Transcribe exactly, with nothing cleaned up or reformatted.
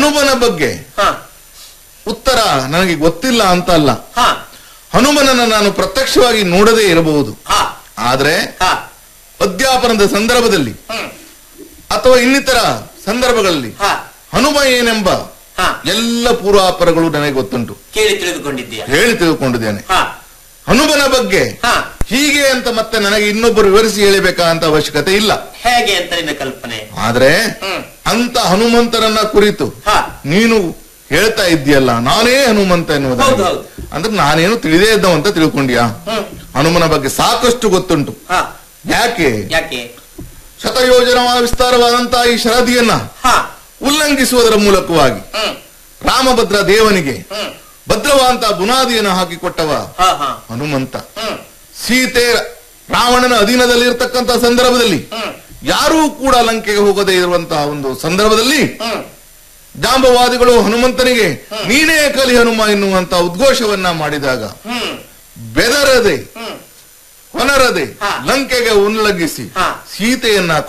ಹನುಮನ ಬಗ್ಗೆ ಉತ್ತರ ನನಗೆ ಗೊತ್ತಿಲ್ಲ ಅಂತ ಅಲ್ಲ. ಹನುಮನನ್ನ ನಾನು ಪ್ರತ್ಯಕ್ಷವಾಗಿ ನೋಡದೇ ಇರಬಹುದು. ಆದ್ರೆ ಅಧ್ಯಾಪನದ ಸಂದರ್ಭದಲ್ಲಿ ಅಥವಾ ಇನ್ನಿತರ ಸಂದರ್ಭಗಳಲ್ಲಿ ಹನುಮ ಏನೆಂಬ ಎಲ್ಲ ಪೂರ್ವಾಪರಗಳು ನನಗೆ ಗೊತ್ತುಂಟು, ಕೇಳಿ ತಿಳಿದುಕೊಂಡಿದ್ದೀಯ ಹೇಳಿ ತಿಳ್ಕೊಂಡಿದ್ದೇನೆ. ಹನುಮನ ಬಗ್ಗೆ ಹೀಗೆ ಅಂತ ಮತ್ತೆ ನನಗೆ ಇನ್ನೊಬ್ಬರು ವಿವರಿಸಿ ಹೇಳಬೇಕಾದಂತ ಅವಶ್ಯಕತೆ ಇಲ್ಲ. ಹೇಗೆ ಅಂತ ನಿನ್ನ ಕಲ್ಪನೆ. ಆದ್ರೆ ಅಂತ ಹನುಮಂತರನ್ನ ಕುರಿತು ನೀನು ಹೇಳ್ತಾ ಇದ್ದೀಯಲ್ಲ, ನಾನೇ ಹನುಮಂತ ಎನ್ನುವುದಾಗಿ, ಅಂದ್ರೆ ನಾನೇನು ತಿಳಿದೇ ಇದ್ದವಂತ ತಿಳ್ಕೊಂಡಿಯಾ? ಹನುಮನ ಬಗ್ಗೆ ಸಾಕಷ್ಟು ಗೊತ್ತುಂಟು. ಯಾಕೆ ಯಾಕೆ ಶತಯೋಜನ ವಿಸ್ತಾರವಾದಂತಹ ಈ ಶರದಿಯನ್ನ ಉಲ್ಲಂಘಿಸುವುದರ ಮೂಲಕವಾಗಿ ರಾಮಭದ್ರ ದೇವನಿಗೆ ಭದ್ರವಾದಂತ ಬುನಾದಿಯನ್ನು ಹಾಕಿಕೊಟ್ಟವ ಹನುಮಂತ. ಸೀತೆ ರಾವಣನ ಅಧೀನದಲ್ಲಿರ್ತಕ್ಕಂತಹ ಸಂದರ್ಭದಲ್ಲಿ ಯಾರೂ ಕೂಡ ಲಂಕೆಗೆ ಹೋಗದೇ ಇರುವಂತಹ ಒಂದು ಸಂದರ್ಭದಲ್ಲಿ ಜಾಂಬವಾದಿಗಳು ಹನುಮಂತನಿಗೆ ನೀನೇ ಕಲಿ ಹನುಮ ಎನ್ನುವಂತ ಉದ್ಘೋಷವನ್ನ ಮಾಡಿದಾಗ ಬೆದರದೆ ಕೊನರದೆ ಲಂಕೆಗೆ ಉಲ್ಲಂಘಿಸಿ ಸೀತೆಯನ್ನ